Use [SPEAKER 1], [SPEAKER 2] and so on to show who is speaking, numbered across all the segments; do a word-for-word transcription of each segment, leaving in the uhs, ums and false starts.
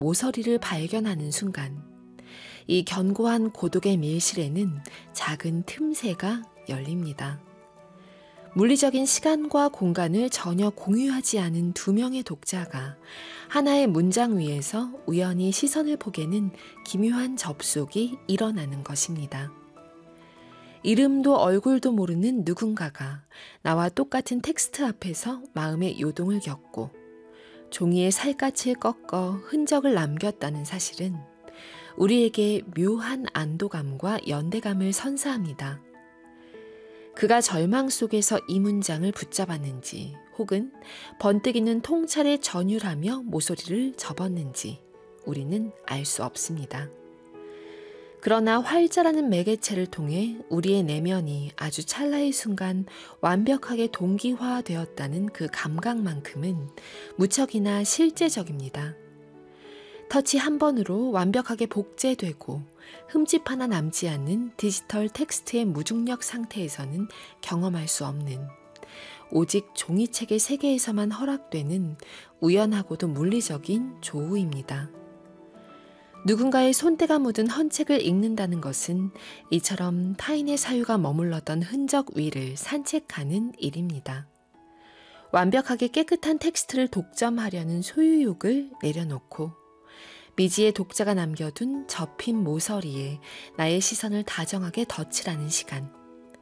[SPEAKER 1] 모서리를 발견하는 순간, 이 견고한 고독의 밀실에는 작은 틈새가 열립니다. 물리적인 시간과 공간을 전혀 공유하지 않은 두 명의 독자가 하나의 문장 위에서 우연히 시선을 보게는 기묘한 접속이 일어나는 것입니다. 이름도 얼굴도 모르는 누군가가 나와 똑같은 텍스트 앞에서 마음의 요동을 겪고 종이에 살갗을 꺾어 흔적을 남겼다는 사실은 우리에게 묘한 안도감과 연대감을 선사합니다. 그가 절망 속에서 이 문장을 붙잡았는지 혹은 번뜩이는 통찰에 전율하며 모서리를 접었는지 우리는 알 수 없습니다. 그러나 활자라는 매개체를 통해 우리의 내면이 아주 찰나의 순간 완벽하게 동기화되었다는 그 감각만큼은 무척이나 실제적입니다. 터치 한 번으로 완벽하게 복제되고 흠집 하나 남지 않는 디지털 텍스트의 무중력 상태에서는 경험할 수 없는, 오직 종이책의 세계에서만 허락되는 우연하고도 물리적인 조우입니다. 누군가의 손때가 묻은 헌책을 읽는다는 것은 이처럼 타인의 사유가 머물렀던 흔적 위를 산책하는 일입니다. 완벽하게 깨끗한 텍스트를 독점하려는 소유욕을 내려놓고 미지의 독자가 남겨둔 접힌 모서리에 나의 시선을 다정하게 덧칠하는 시간.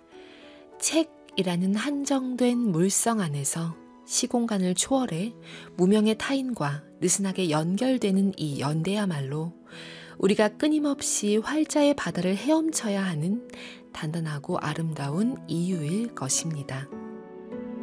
[SPEAKER 1] 책이라는 한정된 물성 안에서 시공간을 초월해 무명의 타인과 느슨하게 연결되는 이 연대야말로 우리가 끊임없이 활자의 바다를 헤엄쳐야 하는 단단하고 아름다운 이유일 것입니다.